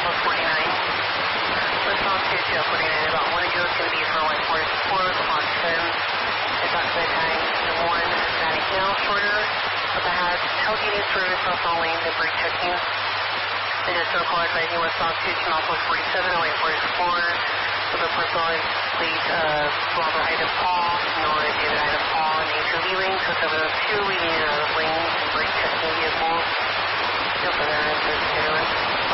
Southwest 49. Response to 49, about 1 ago is going to be for like 4 o'clock 10. Approximate time to 1 now shorter with the hatch. Tailgating service off all lanes and brake checking. Additional call advising westbound to Southwest 47, away 44. With a personalized plate Robert Item Paul, Nora David Item Paul, and HOV lane, so 702, leaving out of lanes and brake checking vehicles. No further answers,